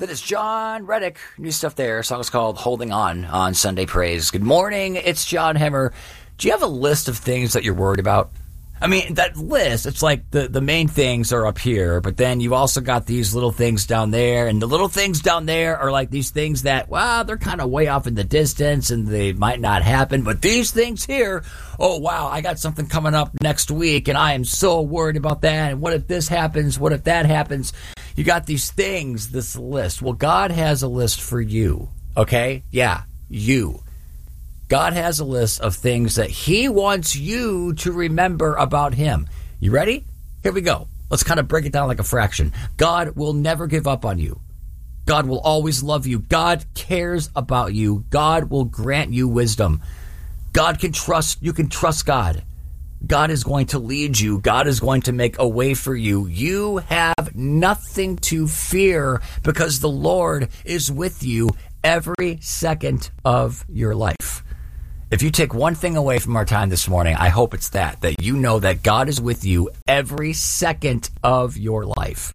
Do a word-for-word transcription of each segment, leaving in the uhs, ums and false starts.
That is John Reddick. New stuff there. Song is called Holding On on Sunday Praise. Good morning. It's John Hemmer. Do you have a list of things that you're worried about? I mean, that list, it's like the, the main things are up here, but then you've also got these little things down there, and the little things down there are like these things that, well, they're kind of way off in the distance, and they might not happen, but these things here, oh, wow, I got something coming up next week, and I am so worried about that, and what if this happens, what if that happens? You got these things, this list. Well, God has a list for you, okay? Yeah, you. God has a list of things that he wants you to remember about him. You ready? Here we go. Let's kind of break it down like a fraction. God will never give up on you. God will always love you. God cares about you. God will grant you wisdom. God can trust, you can trust God. God is going to lead you. God is going to make a way for you. You have nothing to fear because the Lord is with you every second of your life. If you take one thing away from our time this morning, I hope it's that, that you know that God is with you every second of your life.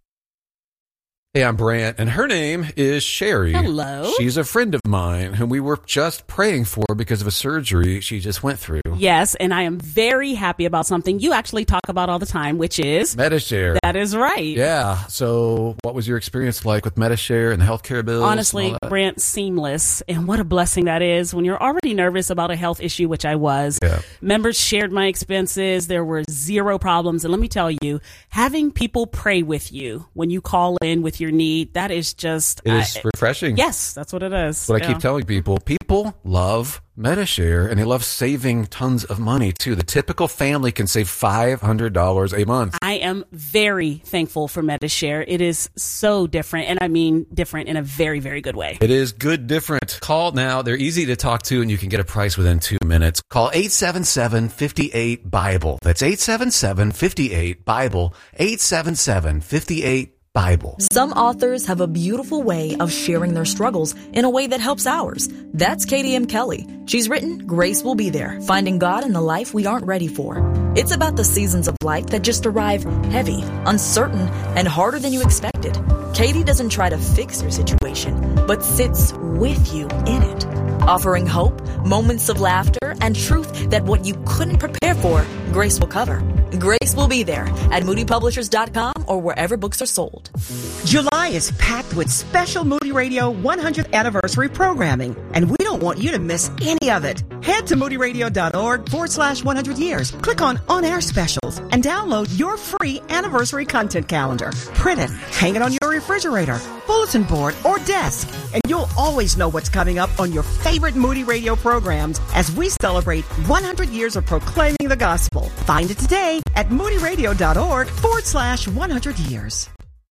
Hey, I'm Brant, and her name is Sherry. Hello. She's a friend of mine whom we were just praying for because of a surgery she just went through. Yes, and I am very happy about something you actually talk about all the time, which is... Medi-Share. That is right. Yeah. So what was your experience like with Medi-Share and the healthcare bills? Honestly, Brant, seamless. And what a blessing that is when you're already nervous about a health issue, which I was. Yeah. Members shared my expenses. There were zero problems. And let me tell you, having people pray with you when you call in with your need, that is just... It is I, refreshing. Yes, that's what it is. That's what yeah. I keep telling people. People love Medi-Share, and they love saving tons of money, too. The typical family can save five hundred dollars a month. I am very thankful for Medi-Share. It is so different, and I mean different in a very, very good way. It is good different. Call now. They're easy to talk to, and you can get a price within two minutes. Call eight seven seven, five eight, Bible. That's eight seven seven, five eight, Bible. eight seven seven, five eight, Bible. Some authors have a beautiful way of sharing their struggles in a way that helps ours. That's Katie M. Kelly. She's written Grace Will Be There, Finding God in the Life We Aren't Ready For. It's about the seasons of life that just arrive heavy, uncertain, and harder than you expected. Katie doesn't try to fix your situation, but sits with you in it, offering hope, moments of laughter, and truth that what you couldn't prepare for, Grace will cover. Grace will be there at moody publishers dot com or wherever books are sold. July is packed with special Moody Radio one hundredth anniversary programming, and we don't want you to miss any of it. Head to moody radio dot org forward slash one hundred years. Click on On-Air Specials and download your free anniversary content calendar. Print it, hang it on your refrigerator, bulletin board, or desk, and you'll always know what's coming up on your favorite Moody Radio programs as we celebrate one hundred years of proclaiming the gospel. Find it today at moody radio dot org forward slash one hundred years.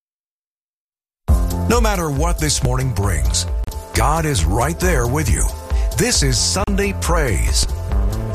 No matter what this morning brings, God is right there with you. This is Sunday Praise